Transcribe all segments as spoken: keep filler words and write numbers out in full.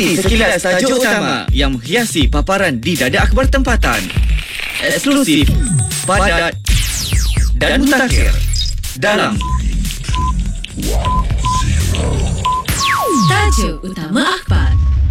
Ikuti sekilas tajuk utama yang menghiasi paparan di Dada Akhbar Tempatan. Eksklusif, padat dan mutakhir dalam Tajuk Utama Akhbar.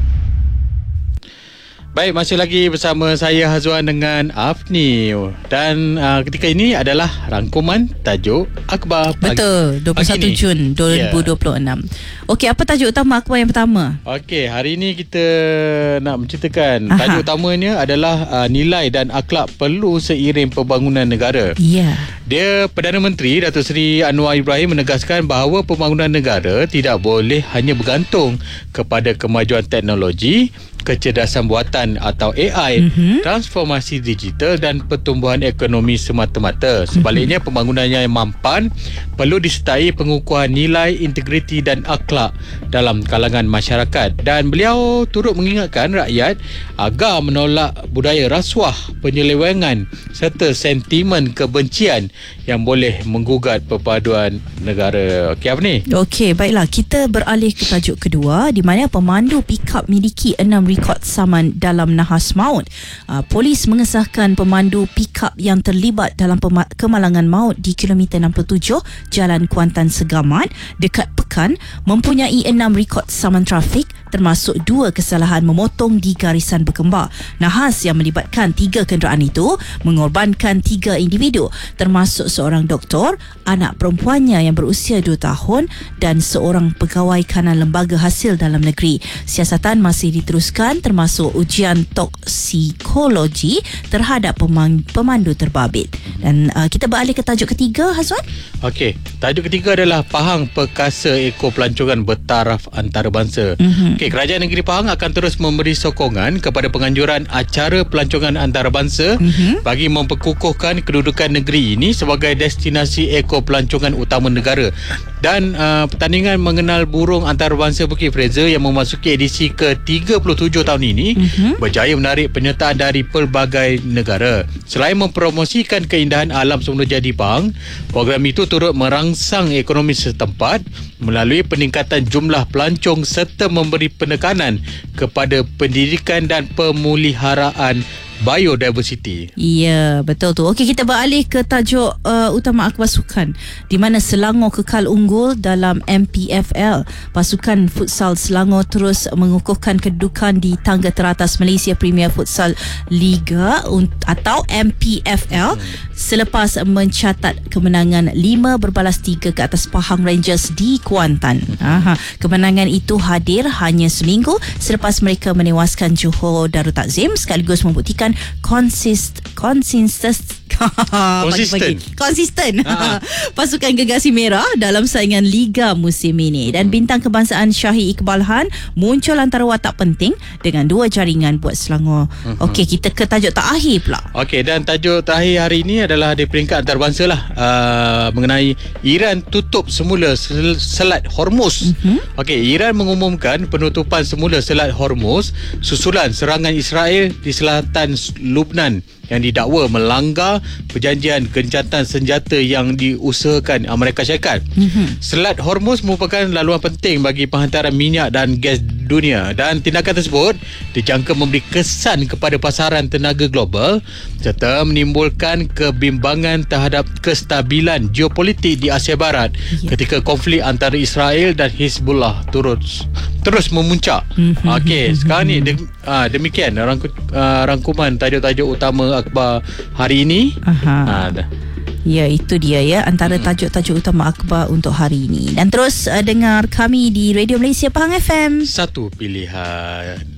Baik, masih lagi bersama saya Hazwan dengan Afni. Dan uh, ketika ini adalah rangkuman tajuk akhbar pagi. Betul, dua puluh satu Jun dua ribu dua puluh enam. Yeah. Okey, apa tajuk utama akhbar yang pertama? Okey, hari ini kita nak menceritakan Aha. tajuk utamanya adalah uh, nilai dan akhlak perlu seiring pembangunan negara. Ya. Yeah. Dia Perdana Menteri Datuk Seri Anwar Ibrahim menegaskan bahawa pembangunan negara tidak boleh hanya bergantung kepada kemajuan teknologi, kecerdasan buatan atau A I, mm-hmm. transformasi digital dan pertumbuhan ekonomi semata-mata. Sebaliknya, mm-hmm. pembangunan yang mampan perlu disertai pengukuhan nilai, integriti dan akhlak dalam kalangan masyarakat. Dan beliau turut mengingatkan rakyat agar menolak budaya rasuah, penyelewengan serta sentimen kebencian yang boleh menggugat perpaduan negara. Okey, apa ni? Okey, baiklah. Kita beralih ke tajuk kedua, di mana pemandu pikap miliki enam rekod saman dalam nahas maut. Uh, polis mengesahkan pemandu pikap yang terlibat dalam pema- kemalangan maut di kilometer enam puluh tujuh Jalan Kuantan Segamat dekat Pekan mempunyai enam rekod saman trafik, termasuk dua kesalahan memotong di garisan berkembar. Nahas yang melibatkan tiga kenderaan itu mengorbankan tiga individu, termasuk seorang doktor, anak perempuannya yang berusia dua tahun dan seorang pegawai kanan lembaga hasil dalam negeri. Siasatan masih diteruskan, termasuk ujian toksikologi terhadap pemang- pemandu terbabit. Dan uh, kita beralih ke tajuk ketiga, Hazwan. Okey, tajuk ketiga adalah Pahang Perkasa Eko Pelancongan Bertaraf Antarabangsa. Mm-hmm. Okey, Kerajaan Negeri Pahang akan terus memberi sokongan kepada penganjuran acara pelancongan antarabangsa mm-hmm. bagi memperkukuhkan kedudukan negeri ini sebagai destinasi eko pelancongan utama negara. Dan uh, pertandingan mengenal burung antarabangsa Bukit Fraser yang memasuki edisi ke tiga puluh tujuh tahun ini mm-hmm. berjaya menarik penyertaan dari pelbagai negara. Selain mempromosikan keindahan alam semula jadi Pahang, program itu turut merangsang ekonomi setempat melalui peningkatan jumlah pelancong serta memberi penekanan kepada pendidikan dan pemuliharaan biodiversity. Ya, betul tu. Okey, kita beralih ke tajuk uh, utama akhbar sukan, di mana Selangor kekal unggul dalam M P F L. Pasukan futsal Selangor terus mengukuhkan kedudukan di tangga teratas Malaysia Premier Futsal Liga atau M P F L selepas mencatat kemenangan lima berbalas tiga ke atas Pahang Rangers di Kuantan. Aha, kemenangan itu hadir hanya seminggu selepas mereka menewaskan Johor Darul Takzim, sekaligus membuktikan konsist konsisten konsisten konsisten pasukan Gegasi Merah dalam saingan Liga musim ini. Dan bintang kebangsaan Syahid Iqbal Han muncul antara watak penting dengan dua jaringan buat Selangor. Uh-huh. Okey, kita ke tajuk terakhir pula. Okey, dan tajuk terakhir hari ini adalah di peringkat antarabangsa lah, uh, mengenai Iran tutup semula sel- Selat Hormuz. Uh-huh. Okey, Iran mengumumkan penutupan semula Selat Hormuz susulan serangan Israel di selatan Lubnan yang didakwa melanggar perjanjian gencatan senjata yang diusahakan Amerika Syarikat. Mm-hmm. Selat Hormuz merupakan laluan penting bagi penghantaran minyak dan gas dunia, dan tindakan tersebut dijangka memberi kesan kepada pasaran tenaga global serta menimbulkan kebimbangan terhadap kestabilan geopolitik di Asia Barat yeah. ketika konflik antara Israel dan Hizbullah terus terus memuncak. Mm-hmm. Okey, sekarang ni de, uh, demikian rangku, uh, rangkuman tajuk-tajuk utama akhbar hari ini. Aha. Uh, dah. Ya, itu dia ya, antara tajuk-tajuk utama akhbar untuk hari ini. Dan terus uh, dengar kami di Radio Malaysia Pahang F M. Satu pilihan.